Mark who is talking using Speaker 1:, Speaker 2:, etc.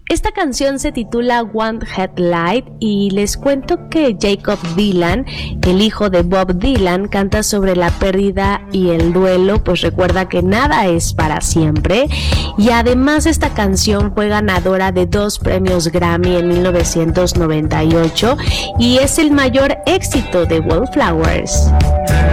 Speaker 1: Esta canción se titula One Headlight y les cuento que Jakob Dylan, el hijo de Bob Dylan, canta sobre la pérdida y el duelo, pues recuerda que nada es para siempre. Y además esta canción fue ganadora de 2 premios Grammy en 1998 y es el mayor éxito de Wallflowers.